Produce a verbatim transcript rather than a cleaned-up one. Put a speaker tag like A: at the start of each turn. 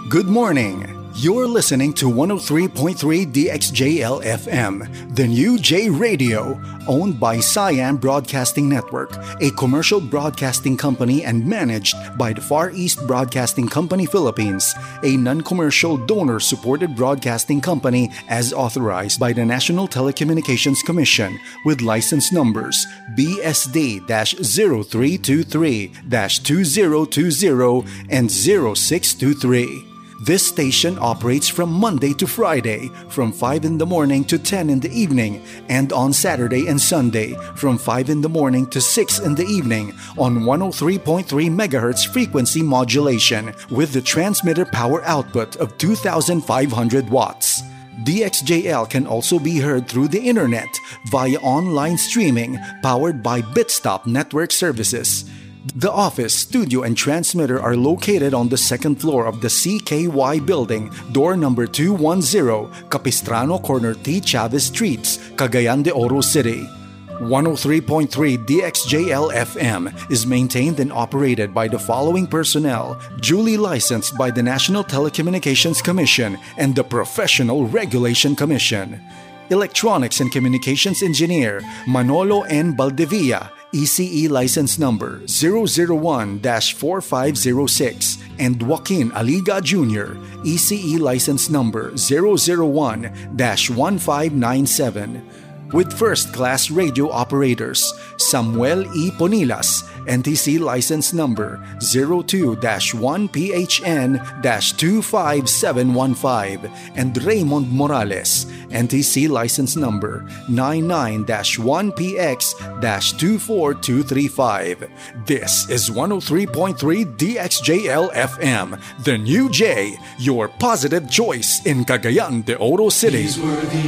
A: Good morning. You're listening to one oh three point three D X J L F M, the new J Radio, owned by Siam Broadcasting Network, a commercial broadcasting company and managed by the Far East Broadcasting Company Philippines, a non-commercial donor-supported broadcasting company as authorized by the National Telecommunications Commission with license numbers B S D zero three two three two zero two zero and zero six two three. This station operates from Monday to Friday from five in the morning to ten in the evening and on Saturday and Sunday from five in the morning to six in the evening on one oh three point three megahertz frequency modulation with the transmitter power output of two thousand five hundred watts. D X J L can also be heard through the internet via online streaming powered by Bitstop Network Services. The office, studio, and transmitter are located on the second floor of the C K Y building, door number two one zero, Capistrano Corner T. Chavez Streets, Cagayan de Oro City. one oh three point three D X J L F M is maintained and operated by the following personnel, duly licensed by the National Telecommunications Commission and the Professional Regulation Commission. Electronics and Communications Engineer, Manolo N. Baldevilla, E C E license number zero zero one four five zero six, and Joaquin Aliga Junior, E C E license number zero zero one one five nine seven. With first-class radio operators, Samuel E. Ponilas, N T C license number zero two one P H N two five seven one five, and Raymond Morales, N T C license number nine nine one P X two four two three five. This is one oh three point three D X J L F M, the new J, your positive choice in Cagayan de Oro City.
B: He's worthy